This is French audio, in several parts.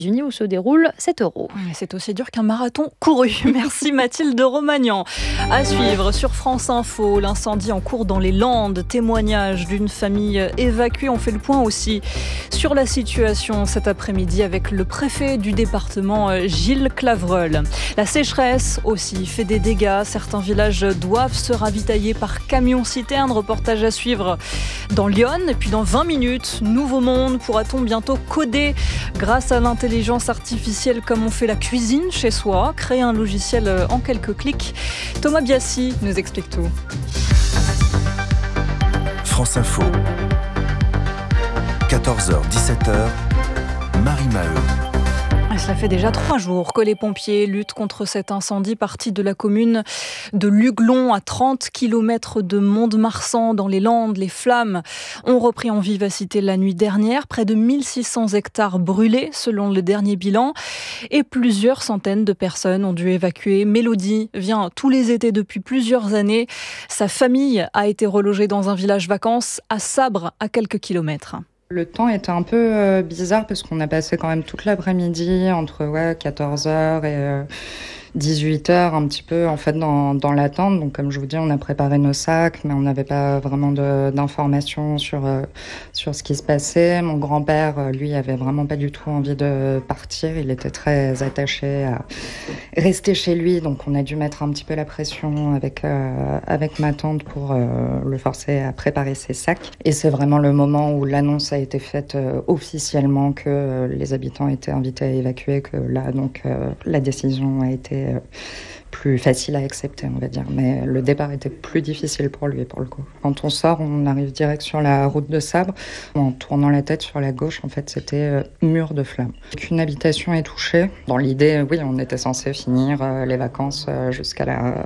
États-Unis où se déroule cet Euro. C'est aussi dur qu'un marathon couru. Merci Mathilde Romagnan. À suivre sur France Info, l'incendie en cours dans les Landes, témoignage d'une famille évacuée. On fait le point aussi sur la situation cet après-midi avec le préfet du département Gilles Clavreul. La sécheresse aussi fait des dégâts. Certains villages doivent se ravitailler par camion-citerne. Reportage à suivre dans Lyon. Et puis dans 20 minutes, Nouveau Monde. Pourra-t-on bientôt coder grâce à l'intelligence artificielle comme on fait la cuisine chez soi, créer un logiciel en quelques clics? Thomas Biassi nous explique tout. France Info, 14h-17h, Marie Maheu. Cela fait déjà 3 jours que les pompiers luttent contre cet incendie parti de la commune de Luglon, à 30 km de Mont-de-Marsan dans les Landes. Les flammes ont repris en vivacité la nuit dernière. Près de 1600 hectares brûlés selon le dernier bilan. Et plusieurs centaines de personnes ont dû évacuer. Mélodie vient tous les étés depuis plusieurs années. Sa famille a été relogée dans un village vacances à Sabre, à quelques kilomètres. Le temps était un peu bizarre parce qu'on a passé quand même toute l'après-midi entre 14h et 18h un petit peu en fait dans l'attente. Donc comme je vous dis, on a préparé nos sacs mais on n'avait pas vraiment d'informations sur ce qui se passait. Mon grand-père, lui, avait vraiment pas du tout envie de partir. Il était très attaché à rester chez lui. Donc on a dû mettre un petit peu la pression avec ma tante pour le forcer à préparer ses sacs. Et c'est vraiment le moment où l'annonce a été faite officiellement que les habitants étaient invités à évacuer, que là donc la décision a été plus facile à accepter, on va dire. Mais le départ était plus difficile pour lui, pour le coup. Quand on sort, on arrive direct sur la route de Sabre. En tournant la tête sur la gauche, en fait, c'était mur de flammes. Une habitation est touchée. Dans l'idée, oui, on était censé finir les vacances jusqu'à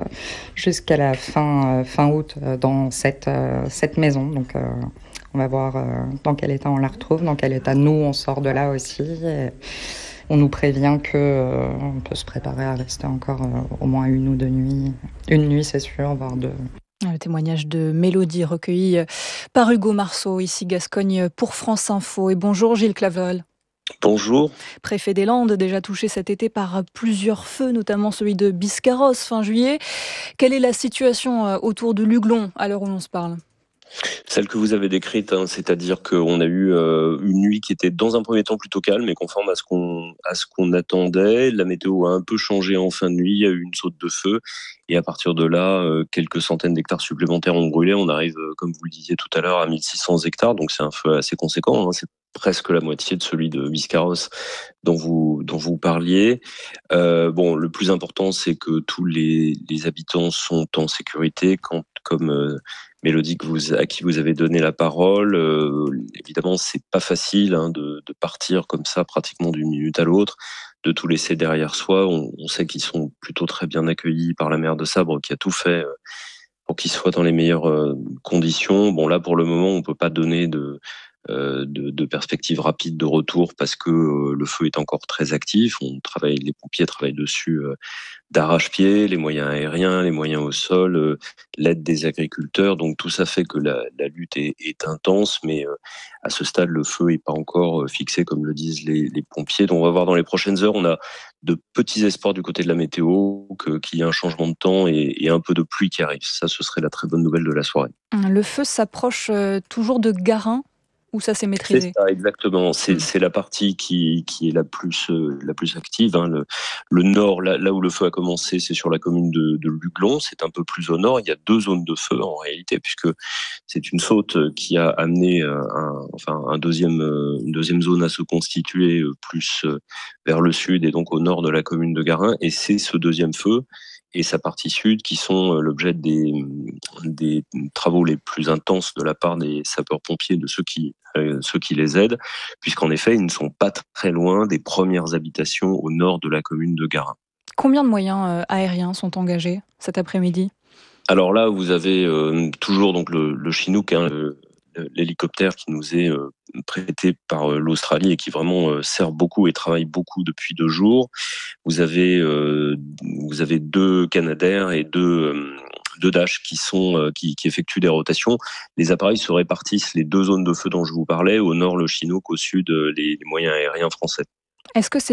la fin août dans cette maison. Donc, on va voir dans quel état on la retrouve, dans quel état nous, on sort de là aussi. Et on nous prévient qu'on peut se préparer à rester encore au moins 1 ou 2 nuits. Une nuit, c'est sûr, voire 2. Le témoignage de Mélodie recueilli par Hugo Marceau, ici Gascogne pour France Info. Et bonjour Gilles Clavreul. Bonjour. Préfet des Landes, déjà touché cet été par plusieurs feux, notamment celui de Biscarrosse fin juillet. Quelle est la situation autour de Luglon à l'heure où l'on se parle ? Celle que vous avez décrite, c'est-à-dire qu'on a eu une nuit qui était dans un premier temps plutôt calme et conforme à ce qu'on attendait. La météo a un peu changé en fin de nuit, il y a eu une saute de feu et à partir de là, quelques centaines d'hectares supplémentaires ont brûlé. On arrive, comme vous le disiez tout à l'heure, à 1600 hectares, donc c'est un feu assez conséquent, c'est presque la moitié de celui de Biscarrosse dont vous parliez. Le plus important, c'est que tous les habitants sont en sécurité, comme Mélodie à qui vous avez donné la parole. Évidemment, c'est pas facile de partir comme ça pratiquement d'une minute à l'autre, de tout laisser derrière soi. On sait qu'ils sont plutôt très bien accueillis par la maire de Sabre qui a tout fait pour qu'ils soient dans les meilleures conditions. Bon, là, pour le moment, on peut pas donner de perspectives rapides de retour parce que le feu est encore très actif. Les pompiers travaillent dessus d'arrache-pied, les moyens aériens, les moyens au sol, l'aide des agriculteurs. Donc tout ça fait que la lutte est intense, mais à ce stade, le feu n'est pas encore fixé, comme le disent les pompiers. Donc on va voir dans les prochaines heures. On a de petits espoirs du côté de la météo, qu'il y ait un changement de temps et un peu de pluie qui arrive. Ça, ce serait la très bonne nouvelle de la soirée. Le feu s'approche toujours de Garin, où ça s'est maîtrisé. C'est ça, exactement. C'est la partie qui est la plus active. Le nord, là où le feu a commencé, c'est sur la commune de Luglon. C'est un peu plus au nord. Il y a 2 zones de feu en réalité, puisque c'est une saute qui a amené une deuxième zone à se constituer plus vers le sud et donc au nord de la commune de Garin. Et c'est ce deuxième feu et sa partie sud qui sont l'objet des travaux les plus intenses de la part des sapeurs-pompiers, de ceux qui les aident, puisqu'en effet, ils ne sont pas très loin des premières habitations au nord de la commune de Garin. Combien de moyens aériens sont engagés cet après-midi ? Alors là, vous avez toujours donc le Chinook, l'hélicoptère qui nous est prêté par l'Australie et qui vraiment sert beaucoup et travaille beaucoup depuis 2 jours. Vous avez 2 Canadair et 2 Dash qui effectuent des rotations. Les appareils se répartissent les 2 zones de feu dont je vous parlais, au nord le Chinook, au sud les moyens aériens français. Est-ce que c'est